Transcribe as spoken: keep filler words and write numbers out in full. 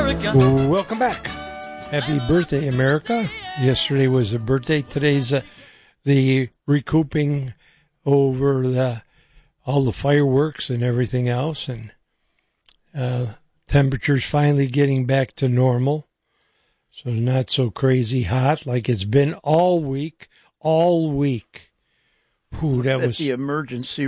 Welcome back. Happy birthday, America. Yesterday was a birthday. Today's uh, the recouping over the all the fireworks and everything else. And uh, temperatures finally getting back to normal. So not so crazy hot like it's been all week. All week. Ooh, that was the emergency